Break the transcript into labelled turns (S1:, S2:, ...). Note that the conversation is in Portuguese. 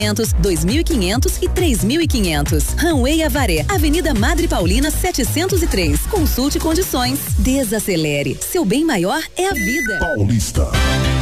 S1: 2.500 e 3.500. Runway Avaré, Avenida Madre Paulina 703. Consulte condições. Desacelere. Seu bem maior é a vida.
S2: Paulista.